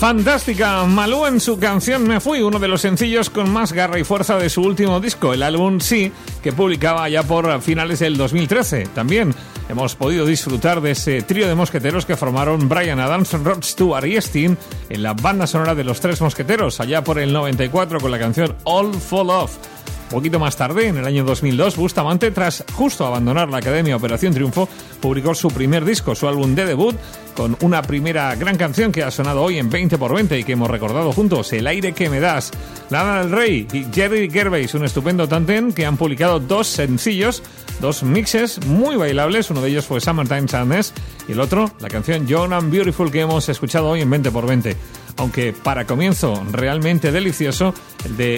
Fantástica, Malú en su canción Me Fui, uno de los sencillos con más garra y fuerza de su último disco, el álbum Sí, que publicaba ya por finales del 2013. También hemos podido disfrutar de ese trío de mosqueteros que formaron Bryan Adams, Rod Stewart y Sting en la banda sonora de Los Tres Mosqueteros, allá por el 94 con la canción All for Love. Un poquito más tarde, en el año 2002, Bustamante, tras justo abandonar la Academia Operación Triunfo, publicó su primer disco, su álbum de debut, con una primera gran canción que ha sonado hoy en 20x20 y que hemos recordado juntos, El aire que me das. Lana del Rey y Jerry Gervais, un estupendo tándem que han publicado dos sencillos, dos mixes muy bailables. Uno de ellos fue Summertime Sadness y el otro, la canción Young and Beautiful, que hemos escuchado hoy en 20x20. Aunque para comienzo realmente delicioso, el de